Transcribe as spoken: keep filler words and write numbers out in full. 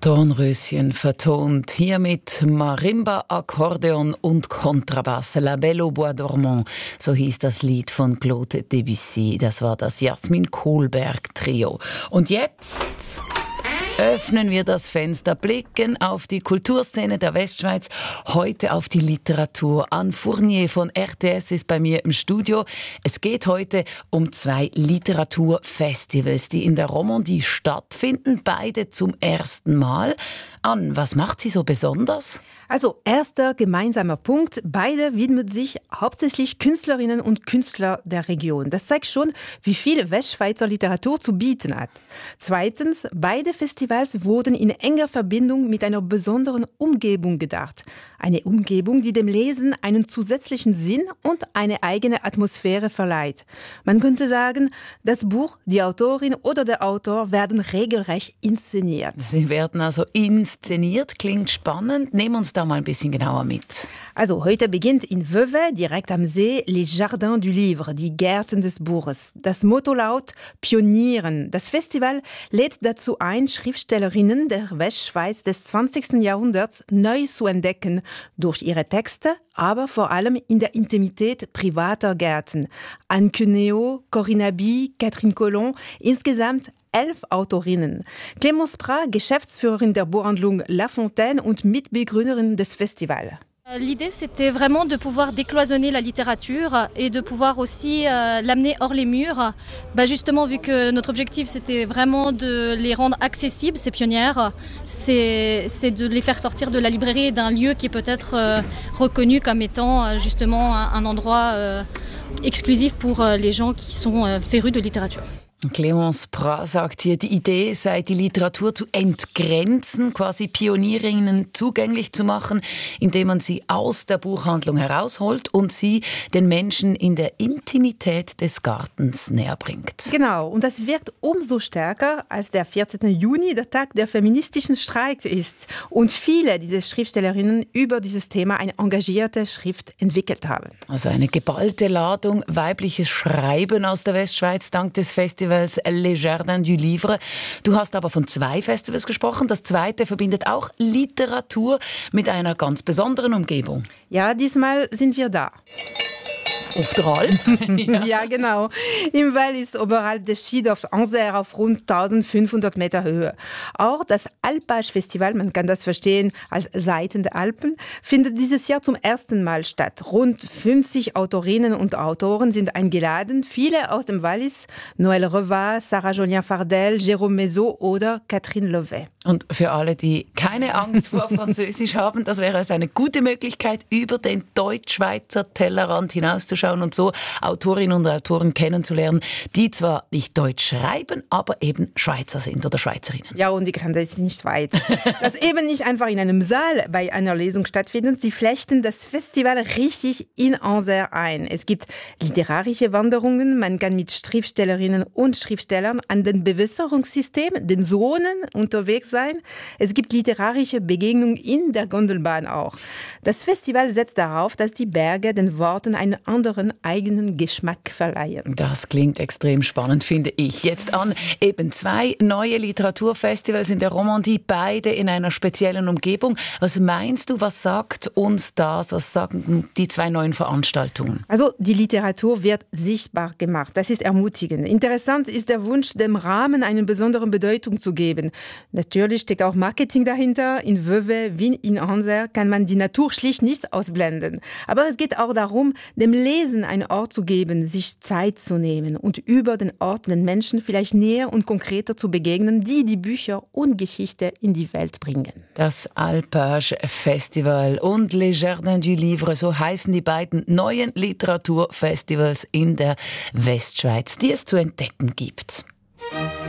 Dornröschen vertont hier mit Marimba, Akkordeon und Kontrabass. La Belle au Bois dormant, so hieß das Lied von Claude Debussy. Das war das Jasmin Kohlberg Trio. Und jetzt öffnen wir das Fenster, blicken auf die Kulturszene der Westschweiz, heute auf die Literatur. Anne Fournier von R T S ist bei mir im Studio. Es geht heute um zwei Literaturfestivals, die in der Romandie stattfinden, beide zum ersten Mal. Anne, was macht sie so besonders? Also erster gemeinsamer Punkt, beide widmen sich hauptsächlich Künstlerinnen und Künstler der Region. Das zeigt schon, wie viel Westschweizer Literatur zu bieten hat. Zweitens, beide Festivals wurden in enger Verbindung mit einer besonderen Umgebung gedacht. Eine Umgebung, die dem Lesen einen zusätzlichen Sinn und eine eigene Atmosphäre verleiht. Man könnte sagen, das Buch, die Autorin oder der Autor werden regelrecht inszeniert. Sie werden also inszeniert, klingt spannend. Nehmen uns da mal ein bisschen genauer mit. Also heute beginnt in Vevey, direkt am See, Les Jardins du Livre, die Gärten des Buches. Das Motto laut Pionieren. Das Festival lädt dazu ein, Schriftstellerinnen der Westschweiz des zwanzigsten Jahrhunderts neu zu entdecken, durch ihre Texte, aber vor allem in der Intimität privater Gärten. Anne Cuneo, Corinna Bi, Catherine Collomb, insgesamt elf Autorinnen. Clémence Prat, Geschäftsführerin der Buchhandlung La Fontaine und Mitbegründerin des Festivals. L'idée, c'était vraiment de pouvoir décloisonner la littérature et de pouvoir aussi euh, l'amener hors les murs. Bah justement, vu que notre objectif, c'était vraiment de les rendre accessibles, ces pionnières, c'est, c'est de les faire sortir de la librairie et d'un lieu qui est peut-être euh, reconnu comme étant euh, justement un, un endroit euh, exclusif pour euh, les gens qui sont euh, férus de littérature. Clémence Prat sagt hier, die Idee sei, die Literatur zu entgrenzen, quasi Pionierinnen zugänglich zu machen, indem man sie aus der Buchhandlung herausholt und sie den Menschen in der Intimität des Gartens näher bringt. Genau, und das wirkt umso stärker, als der vierzehnten Juni der Tag der feministischen Streik ist und viele dieser Schriftstellerinnen über dieses Thema eine engagierte Schrift entwickelt haben. Also eine geballte Ladung weibliches Schreiben aus der Westschweiz dank des Festivals Les Jardins du Livre. Du hast aber von zwei Festivals gesprochen. Das zweite verbindet auch Literatur mit einer ganz besonderen Umgebung. Ja, diesmal sind wir da. Auf der Alp? ja. ja, genau. Im Wallis oberhalb des Skidorfs Anser auf rund eintausendfünfhundert Meter Höhe. Auch das Alpage-Festival, man kann das verstehen als Seiten der Alpen, findet dieses Jahr zum ersten Mal statt. Rund fünfzig Autorinnen und Autoren sind eingeladen, viele aus dem Wallis, Noël Revaz, Sarah Jolien Fardel, Jérôme Mézot oder Catherine Lovet. Und für alle, die keine Angst vor Französisch haben, das wäre es eine gute Möglichkeit, über den Deutsch-Schweizer Tellerrand hinauszuschauen und so Autorinnen und Autoren kennenzulernen, die zwar nicht Deutsch schreiben, aber eben Schweizer sind oder Schweizerinnen. Ja, und die Grenze ist nicht weit. Das eben nicht einfach in einem Saal bei einer Lesung stattfindet. Sie flechten das Festival richtig in Anser ein. Es gibt literarische Wanderungen. Man kann mit Schriftstellerinnen und Schriftstellern an den Bewässerungssystemen, den Zonen, unterwegs sein. Es gibt literarische Begegnungen in der Gondelbahn auch. Das Festival setzt darauf, dass die Berge den Worten einen anderen eigenen Geschmack verleihen. Das klingt extrem spannend, finde ich. Jetzt an eben zwei neue Literaturfestivals in der Romandie, beide in einer speziellen Umgebung. Was meinst du, was sagt uns das, was sagen die zwei neuen Veranstaltungen? Also die Literatur wird sichtbar gemacht. Das ist ermutigend. Interessant ist der Wunsch, dem Rahmen eine besondere Bedeutung zu geben. Natürlich steckt auch Marketing dahinter. In Vevey wie in Anser kann man die Natur schlicht nicht ausblenden. Aber es geht auch darum, dem Lesen einen Ort zu geben, sich Zeit zu nehmen und über den Ort den Menschen vielleicht näher und konkreter zu begegnen, die die Bücher und Geschichte in die Welt bringen. Das Alpage Festival und Les Jardins du Livre, so heißen die beiden neuen Literaturfestivals in der Westschweiz, die es zu entdecken gibt.